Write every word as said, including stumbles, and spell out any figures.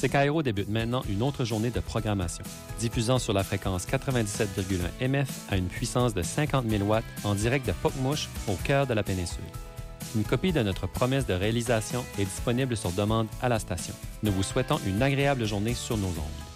C K R O débute maintenant une autre journée de programmation, diffusant sur la fréquence quatre-vingt-dix-sept virgule un M F à une puissance de cinquante mille watts en direct de Pocmouche, au cœur de la péninsule. Une copie de notre promesse de réalisation est disponible sur demande à la station. Nous vous souhaitons une agréable journée sur nos ondes.